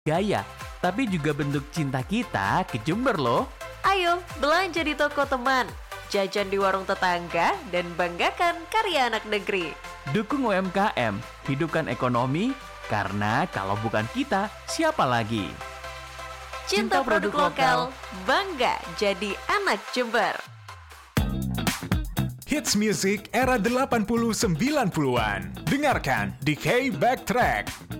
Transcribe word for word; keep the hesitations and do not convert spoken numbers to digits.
gaya, tapi juga bentuk cinta kita ke Jember loh. Ayo, belanja di toko teman, jajan di warung tetangga, dan banggakan karya anak negeri. Dukung U M K M, hidupkan ekonomi, karena kalau bukan kita, siapa lagi? Cinta produk lokal, bangga jadi anak Jember. Hits music era delapan puluh sembilan puluhan. Dengarkan di K Backtrack.